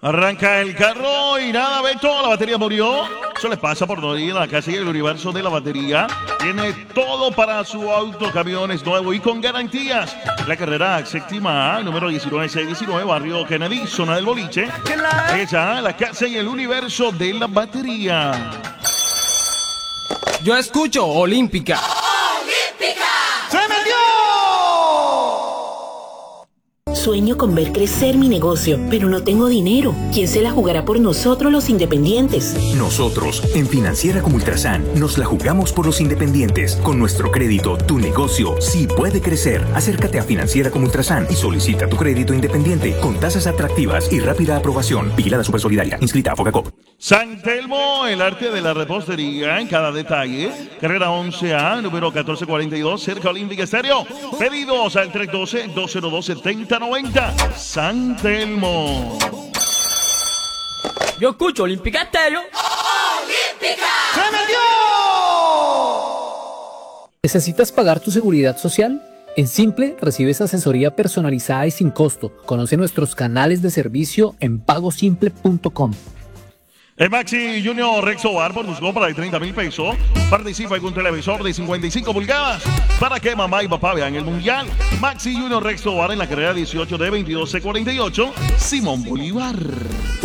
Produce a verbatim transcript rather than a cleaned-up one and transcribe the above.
Arranca el carro y nada, Beto, la batería murió. Eso le pasa por no ir a la casa y el universo de la batería. Tiene todo para su auto, camiones nuevo y con garantías. La carrera séptima A, número diecinueve seiscientos diecinueve, barrio Kennedy, zona del boliche. Esa, la casa y el universo de la batería. Yo escucho Olímpica. ¡Olímpica! ¡Se metió! Sueño con ver crecer mi negocio, pero no tengo dinero. ¿Quién se la jugará por nosotros los independientes? Nosotros, en Financiera como Ultrasan, nos la jugamos por los independientes. Con nuestro crédito, tu negocio sí puede crecer. Acércate a Financiera como Ultrasan y solicita tu crédito independiente con tasas atractivas y rápida aprobación. Vigilada Supersolidaria. Inscrita a Focacop. San Telmo, el arte de la repostería en cada detalle. Carrera once A, número catorce cuarenta y dos, cerca Olímpica Estéreo. Pedidos al tres uno dos, dos cero dos, siete cero nueve cero. San Telmo. Yo escucho Olímpica Estéreo. ¡Olímpica! ¡Se metió! ¿Necesitas pagar tu seguridad social? En Simple recibes asesoría personalizada y sin costo. Conoce nuestros canales de servicio en pago simple punto com. El Maxi Junior Rexo Bar por tus compras de treinta mil pesos. Participa con un televisor de cincuenta y cinco pulgadas para que mamá y papá vean el mundial. Maxi Junior Rexo Bar en la carrera dieciocho de veintidós C cuarenta y ocho, Simón Bolívar.